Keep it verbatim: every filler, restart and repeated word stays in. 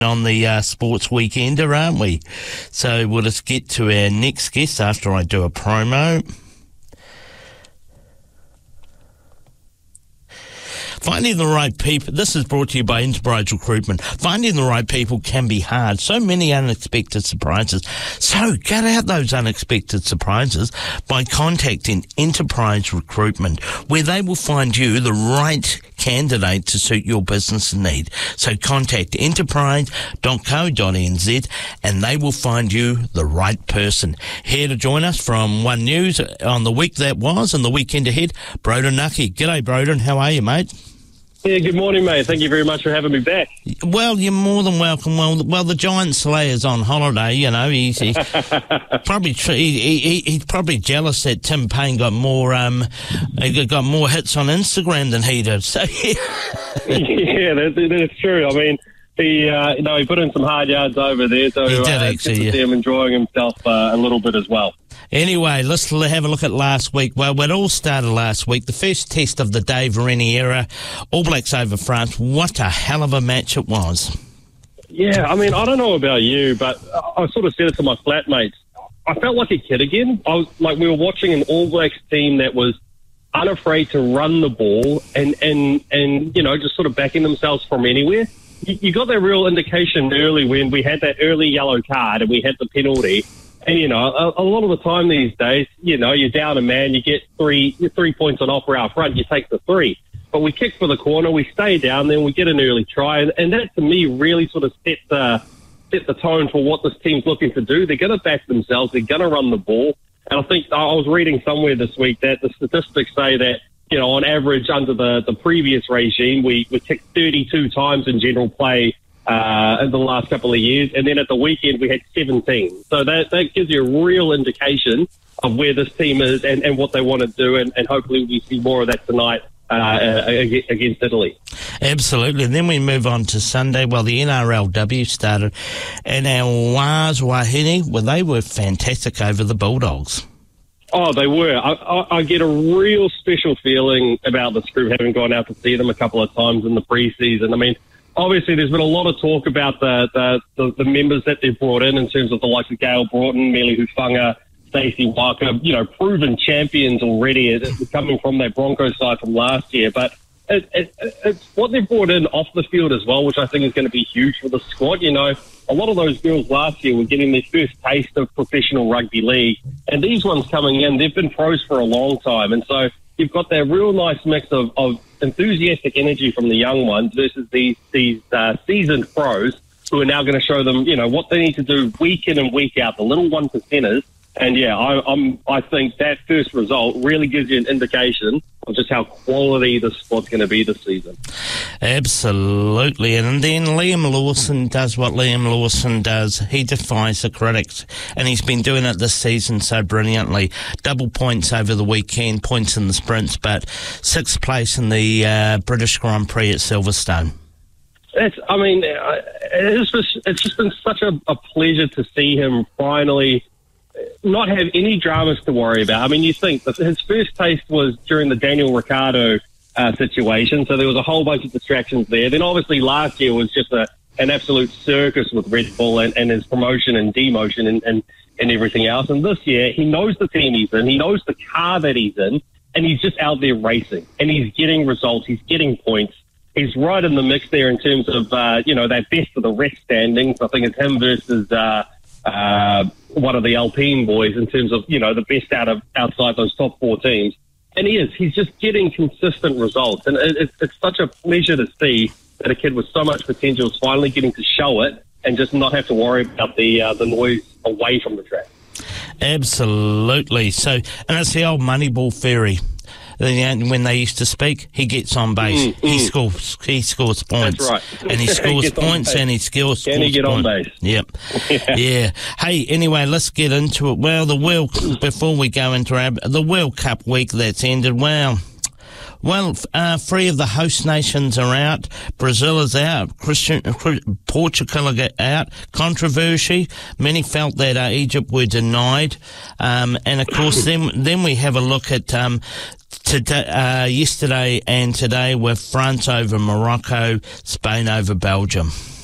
on the uh, sports weekender, aren't we? So we'll just get to our next guest after I do a promo. Finding the right people, this is brought to you by Enterprise Recruitment. Finding the right people can be hard. So many unexpected surprises. So get out those unexpected surprises by contacting Enterprise Recruitment, where they will find you the right candidate to suit your business need. So contact enterprise dot co dot n z and they will find you the right person. Here to join us from One News on the week that was and the weekend ahead, Broden Nucky. G'day, Broden. How are you, mate? Yeah, good morning, mate. Thank you very much for having me back. Well, you're more than welcome. Well, well, the Giant Slayer's on holiday. You know, he's, he's probably he, he, he's probably jealous that Tim Payne got more um got more hits on Instagram than he did. So yeah, yeah, that, that's true. I mean, he uh, you know he put in some hard yards over there, so he did uh, actually. good to Yeah. see him enjoying himself uh, a little bit as well. Anyway, let's have a look at last week. Well, it all started last week. The first test of the Dave Rennie era, All Blacks over France. What a hell of a match it was. Yeah, I mean, I don't know about you, but I sort of said it to my flatmates. I felt like a kid again. I was like, we were watching an All Blacks team that was unafraid to run the ball and, and, and you know, just sort of backing themselves from anywhere. You, you got that real indication early when we had that early yellow card and we had the penalty. And, you know, a, a lot of the time these days, you know, you're down a man, you get three three points on offer out front, you take the three. But we kick for the corner, we stay down, then we get an early try. And, and that, to me, really sort of set the, set the tone for what this team's looking to do. They're going to back themselves. They're going to run the ball. And I think I was reading somewhere this week that the statistics say that, you know, on average under the, the previous regime, we, we kicked thirty-two times in general play Uh, in the last couple of years, and then at the weekend we had seventeen. So that that gives you a real indication of where this team is and, and what they want to do, and, and hopefully we see more of that tonight uh, against Italy. Absolutely. And then we move on to Sunday. Well, the N R L W started, and our Waz Wahine, well, they were fantastic over the Bulldogs. Oh, they were. I, I, I get a real special feeling about this group, having gone out to see them a couple of times in the preseason. I mean, obviously, there's been a lot of talk about the, the, the, the members that they've brought in, in terms of the likes of Gail Broughton, Meli Hufanga, Stacey Walker, you know, proven champions already coming from that Broncos side from last year. But it, it, it's what they've brought in off the field as well, which I think is going to be huge for the squad. You know, a lot of those girls last year were getting their first taste of professional rugby league. And these ones coming in, they've been pros for a long time. And so you've got that real nice mix of, of enthusiastic energy from the young ones versus these these uh, seasoned pros who are now going to show them, you know, what they need to do week in and week out, the little one percenters. And yeah, I, I'm I think that first result really gives you an indication of just how quality the squad's going to be this season. Absolutely. And then Liam Lawson does what Liam Lawson does. He defies the critics, and he's been doing it this season so brilliantly. Double points over the weekend, points in the sprints, but sixth place in the uh, British Grand Prix at Silverstone. It's, I mean, it's just, it's just been such a, a pleasure to see him finally not have any dramas to worry about. I mean, you think that his first taste was during the Daniel Ricciardo uh, situation, so there was a whole bunch of distractions there. Then obviously last year was just a, an absolute circus with Red Bull and, and his promotion and demotion and, and, and everything else. And this year, he knows the team he's in, he knows the car that he's in, and he's just out there racing, and he's getting results, he's getting points. He's right in the mix there in terms of, uh, you know, that best of the rest standings. I think it's him versus uh, uh, one of the Alpine boys in terms of, you know, the best out of outside those top four teams. And he is. He's just getting consistent results. And it, it's, it's such a pleasure to see that a kid with so much potential is finally getting to show it and just not have to worry about the uh, the noise away from the track. Absolutely. So, and it's the old Moneyball theory. When they used to speak, he gets on base. Mm, he mm. scores. He scores points. That's right. And he scores he points, and he scores. Can he get points. on base? Yep. yeah. yeah. Hey, anyway, let's get into it. Well, the World. Before we go into our, the World Cup week that's ended. Well. Well, uh, three of the host nations are out. Brazil is out. Christian, Portugal are out. Controversy. Many felt that uh, Egypt were denied. Um, and, of course, then then we have a look at um, today, uh, yesterday and today with France over Morocco, Spain over Belgium.